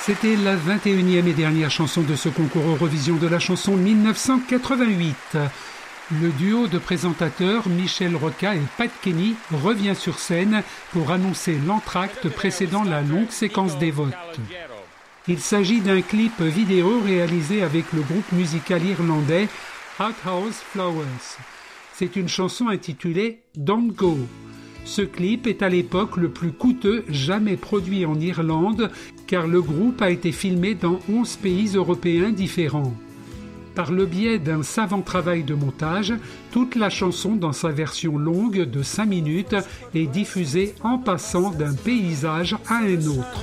C'était la 21e et dernière chanson de ce concours Eurovision de la chanson 1988. Le duo de présentateurs Michel Rocca et Pat Kenny revient sur scène pour annoncer l'entracte précédant la longue séquence des votes. Il s'agit d'un clip vidéo réalisé avec le groupe musical irlandais Outhouse Flowers. C'est une chanson intitulée Don't Go. Ce clip est à l'époque le plus coûteux jamais produit en Irlande car le groupe a été filmé dans 11 pays européens différents. Par le biais d'un savant travail de montage, toute la chanson dans sa version longue de 5 minutes est diffusée en passant d'un paysage à un autre.